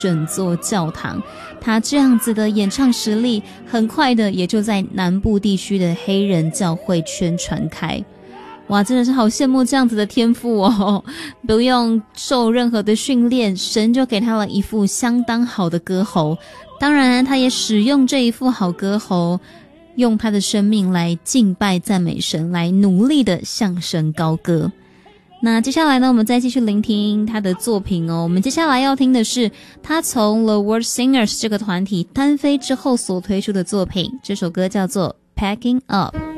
整座教堂。他这样子的演唱实力，很快的也就在南部地区的黑人教会圈传开。哇，真的是好羡慕这样子的天赋哦！不用受任何的训练，神就给他了一副相当好的歌喉。当然，他也使用这一副好歌喉，用他的生命来敬拜赞美神，来努力的向神高歌。那接下来呢，我们再继续聆听他的作品哦。我们接下来要听的是他从 The World Singers 这个团体单飞之后所推出的作品，这首歌叫做 Packing Up。